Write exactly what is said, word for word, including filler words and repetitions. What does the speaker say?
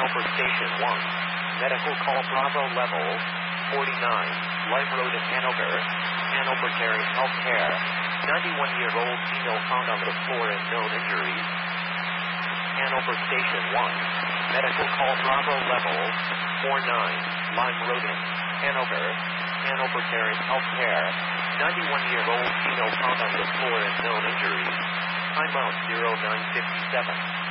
Hanover Station one. Medical call Bravo level forty-nine. Lime Road in Hanover. Hanover Caring Health Care. ninety-one-year-old female found on the floor and known injuries. Hanover Station one. Medical call Bravo level forty-nine. Lime Road in Hanover. Hanover Caring Health Care. ninety-one-year-old female found on the floor and known injuries. Timeout zero nine fifty-seven.